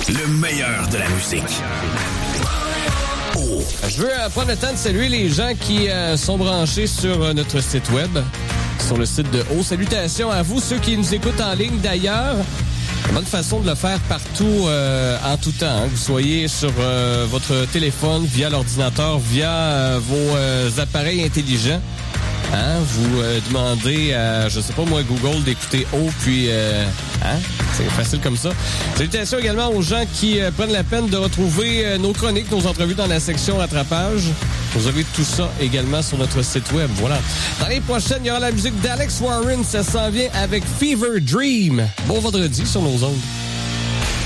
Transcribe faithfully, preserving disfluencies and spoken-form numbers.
Le meilleur de la musique. Oh. Je veux euh, prendre le temps de saluer les gens qui euh, sont branchés sur euh, notre site web, sur le site de O. Salutations à vous, ceux qui nous écoutent en ligne d'ailleurs. Une bonne façon de le faire partout, euh, en tout temps. Hein. Que vous soyez sur euh, votre téléphone, via l'ordinateur, via euh, vos euh, appareils intelligents. Hein? Vous euh, demandez à, je sais pas moi, Google d'écouter O, puis... Euh, hein? C'est facile comme ça. Salutations également aux gens qui euh, prennent la peine de retrouver euh, nos chroniques, nos entrevues dans la section rattrapage. Vous avez tout ça également sur notre site web. Voilà. Dans les prochaines, il y aura la musique d'Alex Warren. Ça s'en vient avec Fever Dream. Bon vendredi sur nos ondes.